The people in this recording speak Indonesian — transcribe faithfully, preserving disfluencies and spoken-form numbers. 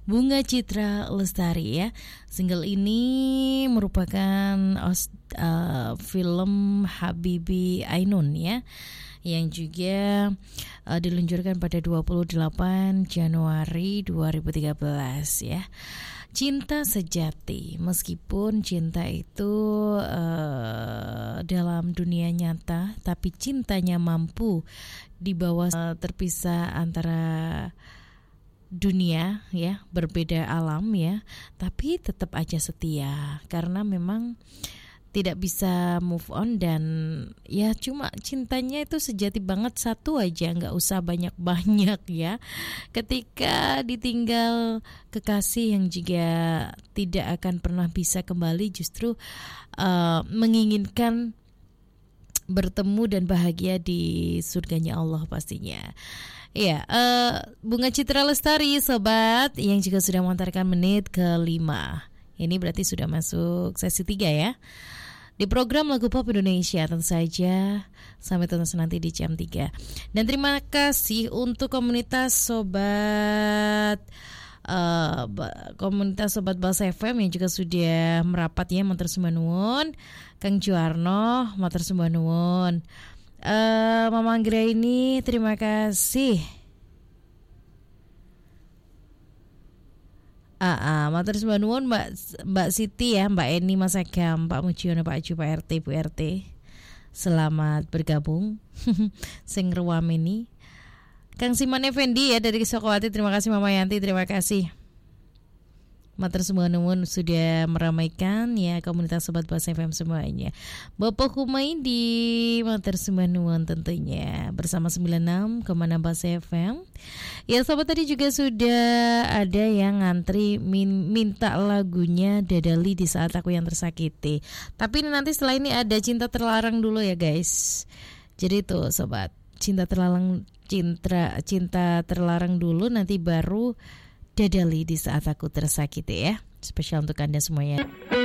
Bunga Citra Lestari ya. Single ini merupakan uh, film Habibi Ainun ya, yang juga uh, diluncurkan pada dua puluh delapan Januari dua ribu tiga belas ya. Cinta sejati, meskipun cinta itu uh, dalam dunia nyata, tapi cintanya mampu dibawa uh, terpisah antara dunia ya, berbeda alam ya, tapi tetap aja setia karena memang tidak bisa move on, dan ya cuma cintanya itu sejati banget, satu aja, nggak usah banyak-banyak ya. Ketika ditinggal kekasih yang juga tidak akan pernah bisa kembali, justru uh, menginginkan bertemu dan bahagia di surganya Allah pastinya. Ya, uh, Bunga Citra Lestari sobat yang juga sudah mengantarkan menit kelima. Ini berarti sudah masuk sesi tiga ya di program Lagu Pop Indonesia, tentu saja sampai tonton nanti di jam tiga. Dan terima kasih untuk komunitas sobat uh, komunitas sobat Bas F M yang juga sudah merapat ya, matur sembah nuwun. Kang Juarno, matur sembah nuwun. Uh, Mama Anggra ini terima kasih. Ah, ah, matur sembah nuwun Mbak Mbak Siti ya, Mbak Eni, Mas Agam, Pak Mujiono, Pak Aju, Pak R T, Bu R T. Selamat bergabung. Sing ruwameni. Kang Siman Effendi ya dari Sokowati, terima kasih. Mama Yanti, terima kasih. Matur sembah nuwun sudah meramaikan ya komunitas sobat Bas F M semuanya. Bapak Humaidi, matur sembah nuwun tentunya bersama sembilan puluh enam koma enam Bas F M. Ya sobat, tadi juga sudah ada yang ngantri min- minta lagunya Dadali di Saat Aku Yang Tersakiti. Tapi nanti setelah ini ada Cinta Terlarang dulu ya guys. Jadi tuh sobat, Cinta Terlarang, cinta cinta terlarang dulu, nanti baru Dadali di Saat Aku Tersakiti ya. Spesial untuk Anda semuanya.